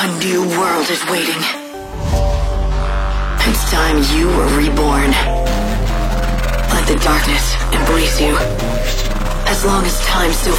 A new world is waiting. It's time you were reborn. Let the darkness embrace you. As long as time still